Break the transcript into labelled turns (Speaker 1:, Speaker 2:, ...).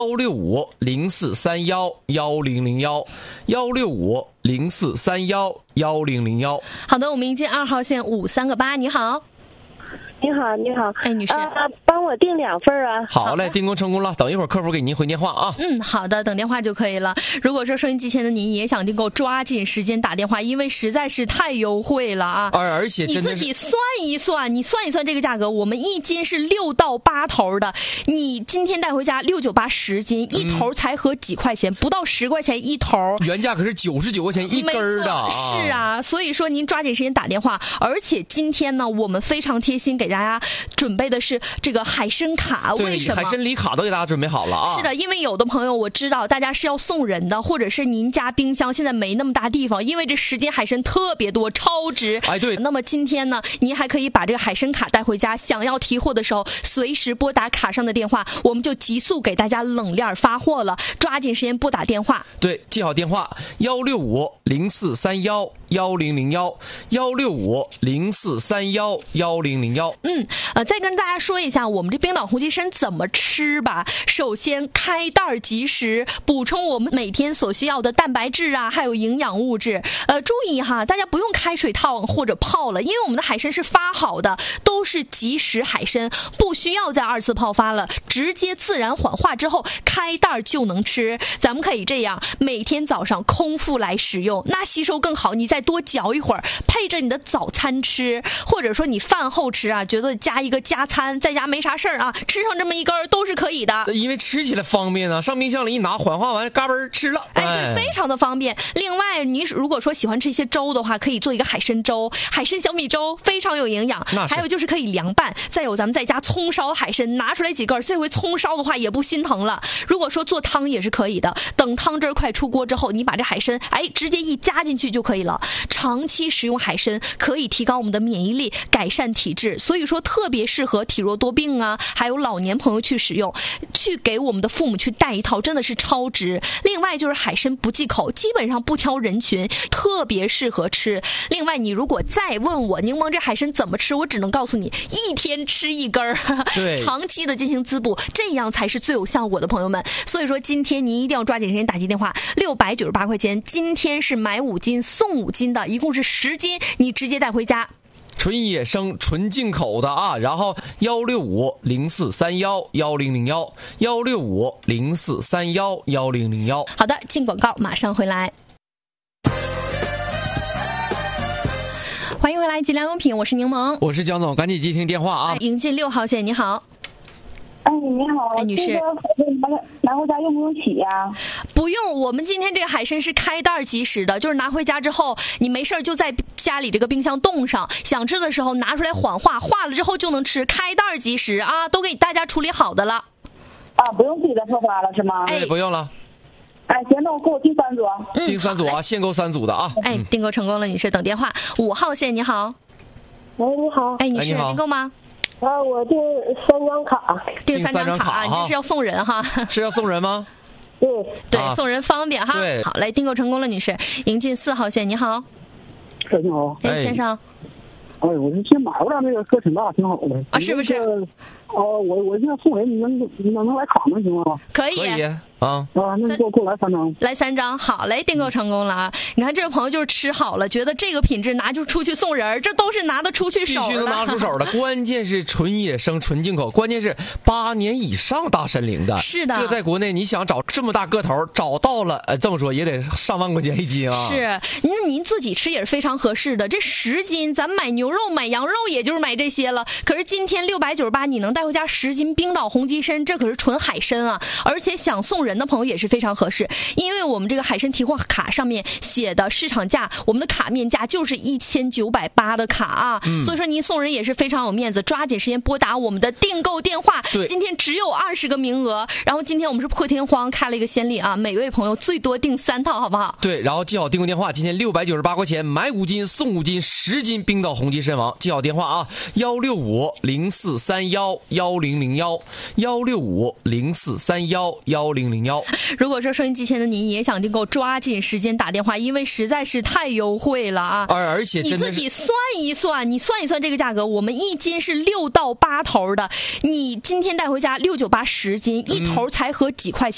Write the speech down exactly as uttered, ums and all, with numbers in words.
Speaker 1: 幺六五零四三幺幺零零幺幺六五零四三幺幺零零幺。
Speaker 2: 好的，我们迎接二号线五三个八，你好。
Speaker 3: 你好，你好，
Speaker 2: 哎，女士，
Speaker 3: 呃，帮我订两份啊。
Speaker 1: 好嘞，订购成功了，等一会儿客服给您回电话啊。
Speaker 2: 嗯，好的，等电话就可以了。如果说收音机前的您也想订购，抓紧时间打电话，因为实在是太优惠了啊！
Speaker 1: 而而且
Speaker 2: 你
Speaker 1: 真的
Speaker 2: 自己算一算，你算一算这个价格，我们一斤是六到八头的，你今天带回家六九八十斤，一头才合几块钱，嗯、不到十块钱一头，
Speaker 1: 原价可是九十九块钱一根儿的、啊。
Speaker 2: 是啊，所以说您抓紧时间打电话，而且今天呢，我们非常贴心给大家准备的是这个海参卡，为什么？
Speaker 1: 海参礼卡都给大家准备好了啊！
Speaker 2: 是的，因为有的朋友我知道大家是要送人的，或者是您家冰箱现在没那么大地方，因为这十斤海参特别多，超值。
Speaker 1: 哎，对。
Speaker 2: 那么今天呢，您还可以把这个海参卡带回家，想要提货的时候，随时拨打卡上的电话，我们就急速给大家冷链发货了。抓紧时间拨打电话。
Speaker 1: 对，记好电话：幺六五零四三幺幺零零幺幺六五零四三幺幺零零幺。
Speaker 2: 嗯，呃，再跟大家说一下，我们这冰岛红鸡参怎么吃吧。首先，开袋即食，补充我们每天所需要的蛋白质啊，还有营养物质。呃，注意哈，大家不用开水烫或者泡了，因为我们的海参是发好的，都是即食海参，不需要再二次泡发了，直接自然缓化之后开袋就能吃。咱们可以这样，每天早上空腹来食用，那吸收更好。你再多嚼一会儿，配着你的早餐吃，或者说你饭后吃啊，觉得加一个加餐，在家没啥事儿啊，吃上这么一根都是可以的。
Speaker 1: 因为吃起来方便啊，上冰箱里一拿，缓化完嘎嘣吃了。
Speaker 2: 哎，对，非常的方便。另外，你如果说喜欢吃一些粥的话，可以做一个海参粥，海参小米粥非常有营养。还有就是可以凉拌。再有咱们在家葱烧海参，拿出来几根，这回葱烧的话也不心疼了。如果说做汤也是可以的，等汤汁快出锅之后，你把这海参哎直接一加进去就可以了。长期食用海参可以提高我们的免疫力，改善体质，所以说特别适合体弱多病啊，还有老年朋友去使用，去给我们的父母去带一套，真的是超值。另外就是海参不忌口，基本上不挑人群，特别适合吃。另外你如果再问我柠檬这海参怎么吃，我只能告诉你一天吃一根儿，长期的进行滋补，这样才是最有效果的，朋友们。所以说今天您一定要抓紧时间打进电话，六百九十八块钱，今天是买五斤送五斤的，一共是十斤，你直接带回家。
Speaker 1: 纯野生纯进口的啊，然后幺六五零四三幺幺零零幺幺六五零四三幺幺零零幺。
Speaker 2: 好的，进广告马上回来。欢迎回来，吉良用品，我是柠檬，
Speaker 1: 我是江总，赶紧接听电话啊！
Speaker 2: 迎进六号线，你好。
Speaker 3: 哎，你好，
Speaker 2: 哎，女士，
Speaker 3: 拿拿回家用不用洗呀？
Speaker 2: 不用，我们今天这个海参是开袋即食的，就是拿回家之后，你没事就在家里这个冰箱冻上，想吃的时候拿出来缓化，化了之后就能吃，开袋即食啊，都给大家处理好的了。
Speaker 3: 啊，不用自己再泡发了是吗？
Speaker 1: 哎，不用了。
Speaker 3: 哎，行，那我给我订三组。
Speaker 2: 嗯、
Speaker 1: 订三组啊，限购三组的啊。
Speaker 2: 哎，订购成功了，女士，等电话。五号线，你好。
Speaker 3: 喂，你好。
Speaker 2: 哎，女士，订购吗？
Speaker 3: 啊，我订三张卡，
Speaker 2: 订三张卡啊，这是要送人哈？
Speaker 1: 是要送人吗？
Speaker 3: 对
Speaker 2: 对，送人方便哈。
Speaker 1: 对，
Speaker 2: 好，来订购成功了，女士，迎进四号线，你好。
Speaker 4: 哎，你好。
Speaker 2: 哎，先生。
Speaker 4: 哎，我这先买过来那个个挺大，挺好的
Speaker 2: 啊，是不是？
Speaker 4: 哦，我我现在送人，你能你能能来卡吗？行吗？
Speaker 2: 可以。
Speaker 1: 可以啊。
Speaker 4: 啊，那你给我给我来三张，
Speaker 2: 来三张，好嘞，订购成功了啊！你看这位朋友就是吃好了，觉得这个品质拿就出去送人，这都是拿得出去手的，
Speaker 1: 必须能拿出手的。关键是纯野生、纯进口，关键是八年以上大参龄的。
Speaker 2: 是的，
Speaker 1: 这在国内你想找这么大个头，找到了，呃，这么说也得上万块钱一斤啊。
Speaker 2: 是，那您自己吃也是非常合适的。这十斤，咱买牛肉、买羊肉，也就是买这些了。可是今天六百九十八，你能带回家十斤冰岛红鸡参，这可是纯海参啊！而且想送人的朋友也是非常合适，因为我们这个海参提货卡上面写的市场价，我们的卡面价就是一千九百八的卡啊、嗯，所以说您送人也是非常有面子，抓紧时间拨打我们的订购电话，
Speaker 1: 对，
Speaker 2: 今天只有二十个名额，然后今天我们是破天荒开了一个先例啊，每位朋友最多订三套，好不好？
Speaker 1: 对，然后记好订购电话，今天六百九十八块钱，买五斤送五斤，十斤冰岛红鸡参王，记好电话啊，幺六五零四三幺幺零零幺幺六五零四三幺幺零零幺。
Speaker 2: 如果说收音机前的您也想订购，抓紧时间打电话，因为实在是太优惠了啊！
Speaker 1: 而而且真的
Speaker 2: 你自己算一算，你算一算这个价格，我们一斤是六到八头的，你今天带回家六九八十斤，一头才合几块钱。